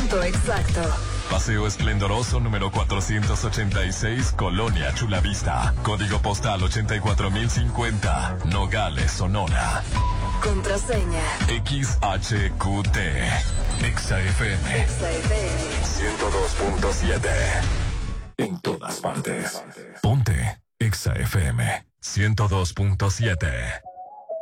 punto exacto. Paseo Esplendoroso número 486, Colonia Chulavista. Código postal 84050, Nogales, Sonora. Contraseña XHQT. XFM 102.7. En todas partes. Ponte XFM 102.7.